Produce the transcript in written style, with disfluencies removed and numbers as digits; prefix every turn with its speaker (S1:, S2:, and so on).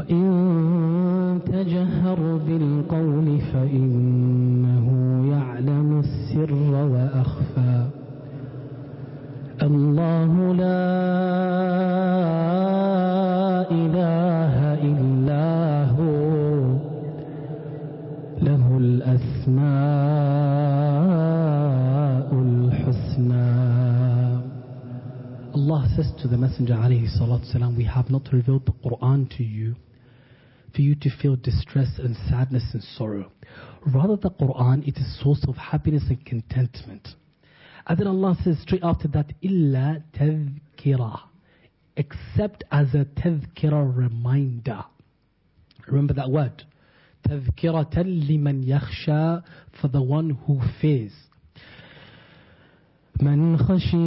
S1: وإن تجهر بالقول فإنه يعلم السر وأخفى الله لا إله إلا هو له الأسماء الحسنى. Allah says to the Messenger alayhi salatu salam, we have not revealed the Quran to you for you to feel distress and sadness and sorrow. Rather, the Quran, it is a source of happiness and contentment. And then Allah says straight after that, إِلَّا تَذْكِرَةً, except as a tadhkirah reminder. Remember that word. تَذْكِرَةً لِمَنْ يَخْشَى, for the one who fears. مَنْ خَشِيَ